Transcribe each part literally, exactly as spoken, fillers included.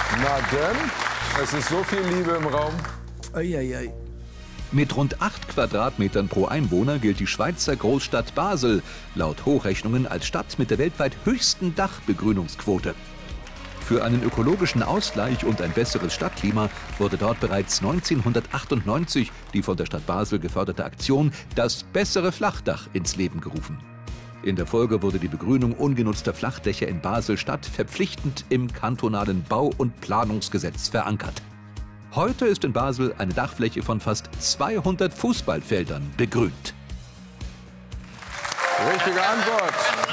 Na denn, es ist so viel Liebe im Raum. Eieiei. Mit rund acht Quadratmetern pro Einwohner gilt die Schweizer Großstadt Basel laut Hochrechnungen als Stadt mit der weltweit höchsten Dachbegrünungsquote. Für einen ökologischen Ausgleich und ein besseres Stadtklima wurde dort bereits neunzehnhundertachtundneunzig die von der Stadt Basel geförderte Aktion »Das bessere Flachdach« ins Leben gerufen. In der Folge wurde die Begrünung ungenutzter Flachdächer in Basel-Stadt verpflichtend im kantonalen Bau- und Planungsgesetz verankert. Heute ist in Basel eine Dachfläche von fast zweihundert Fußballfeldern begrünt. Richtige Antwort.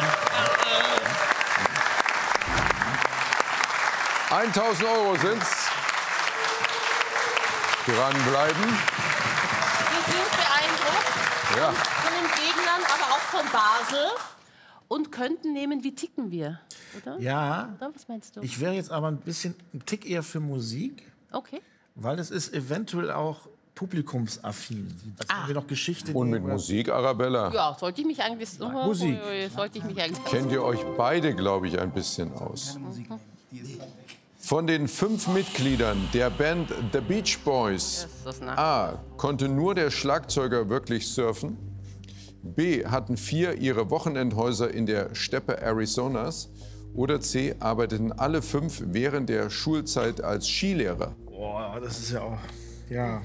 eintausend Euro sind's. Dranbleiben. Wir sind beeindruckt Ja. von den Gegnern, aber auch von Basel. Und könnten nehmen, wie ticken wir, oder? Ja, Oder? Was meinst du? ich wäre jetzt aber ein bisschen ein Tick eher für Musik, Okay. weil es ist eventuell auch publikumsaffin. Als wenn wir noch Geschichte Und mit nehmen. Musik, Arabella. Ja, sollte ich mich eigentlich... Oh, Musik. oh, oh, sollte ich mich eigentlich... Kennt ihr euch beide, glaube ich, ein bisschen aus. Von den fünf Mitgliedern der Band The Beach Boys ist das nach- A. konnte nur der Schlagzeuger wirklich surfen. B. hatten vier ihre Wochenendhäuser in der Steppe Arizonas. Oder C. arbeiteten alle fünf während der Schulzeit als Skilehrer. Boah, das ist ja auch... Ja.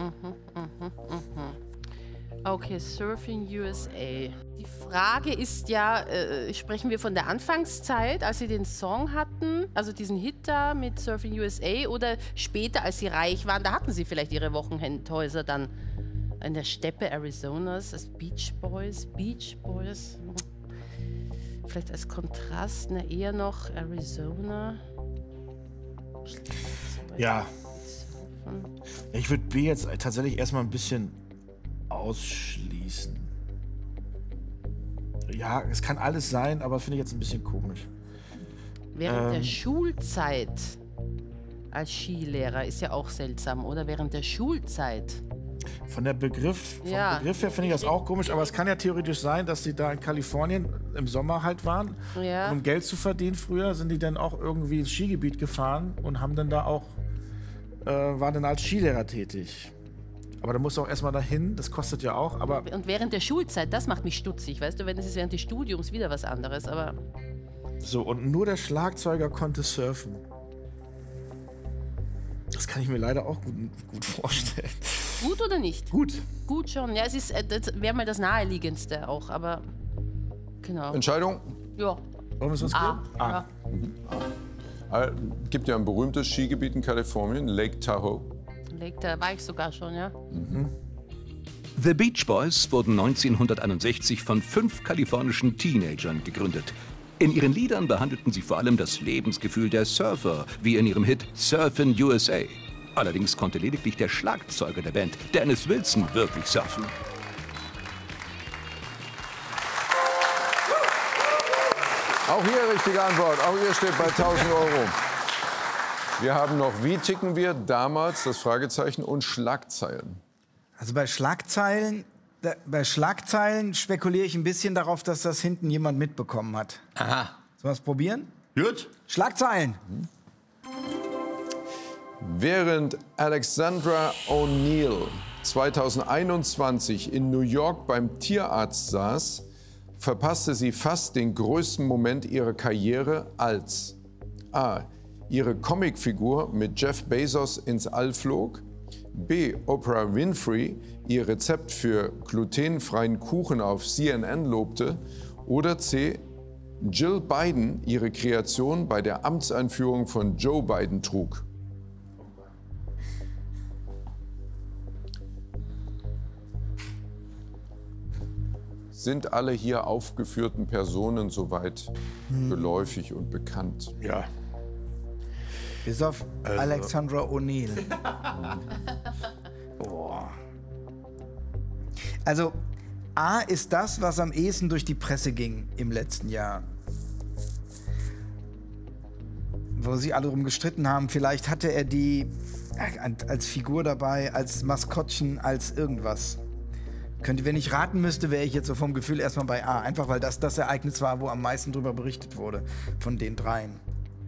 Okay, Surfing U S A. Die Frage ist ja, äh, sprechen wir von der Anfangszeit, als Sie den Song hatten, also diesen Hit da mit Surfing U S A, oder später, als Sie reich waren, da hatten Sie vielleicht Ihre Wochenendhäuser dann in der Steppe Arizonas, als Beach Boys, Beach Boys. Vielleicht als Kontrast, ne, eher noch Arizona. Ja. Ich würde B jetzt tatsächlich erstmal ein bisschen ausschließen. Ja, es kann alles sein, aber finde ich jetzt ein bisschen komisch. Während der Ähm. Schulzeit als Skilehrer ist ja auch seltsam, oder? Während der Schulzeit. Von der Begriff, vom Ja. Begriff her finde ich das auch komisch, aber es kann ja theoretisch sein, dass sie da in Kalifornien im Sommer halt waren. Ja. Und um Geld zu verdienen früher, sind die dann auch irgendwie ins Skigebiet gefahren und haben dann da auch, äh, waren dann als Skilehrer tätig. Aber da musst du auch erstmal dahin, das kostet ja auch, aber Und während der Schulzeit, das macht mich stutzig, weißt du, wenn es ist während des Studiums wieder was anderes, aber so, und nur der Schlagzeuger konnte surfen. Das kann ich mir leider auch gut, gut vorstellen. gut oder nicht? Gut. Gut schon, ja, es ist, äh, das wäre mal das Naheliegendste auch, aber genau. Entscheidung? Ja, Wollen wir es uns A. geben? Ja. Äh, gibt ja ein berühmtes Skigebiet in Kalifornien, Lake Tahoe. Lake, da war ich sogar schon, ja. The Beach Boys wurden neunzehnhunderteinundsechzig von fünf kalifornischen Teenagern gegründet. In ihren Liedern behandelten sie vor allem das Lebensgefühl der Surfer, wie in ihrem Hit Surfin' U S A. Allerdings konnte lediglich der Schlagzeuger der Band, Dennis Wilson, wirklich surfen. Auch hier richtige Antwort. Auch ihr steht bei tausend Euro. Wir haben noch Wie ticken wir damals, das Fragezeichen, und Schlagzeilen. Also bei Schlagzeilen, da, bei Schlagzeilen spekuliere ich ein bisschen darauf, dass das hinten jemand mitbekommen hat. Aha. Sollen wir es probieren? Gut. Schlagzeilen. Während Alexandra O'Neill zweitausendeinundzwanzig in New York beim Tierarzt saß, verpasste sie fast den größten Moment ihrer Karriere, als A. ihre Comicfigur mit Jeff Bezos ins All flog, B. Oprah Winfrey ihr Rezept für glutenfreien Kuchen auf C N N lobte, oder C. Jill Biden ihre Kreation bei der Amtseinführung von Joe Biden trug. Sind alle hier aufgeführten Personen soweit geläufig und bekannt? Ja. Bis auf Alexandra O'Neill. Boah. Also, A ist das, was am ehesten durch die Presse ging im letzten Jahr. Wo sie alle drum gestritten haben. Vielleicht hatte er die als Figur dabei, als Maskottchen, als irgendwas. Könnte, wenn ich raten müsste, wäre ich jetzt so vom Gefühl erstmal bei A. Einfach weil das das Ereignis war, wo am meisten drüber berichtet wurde von den dreien.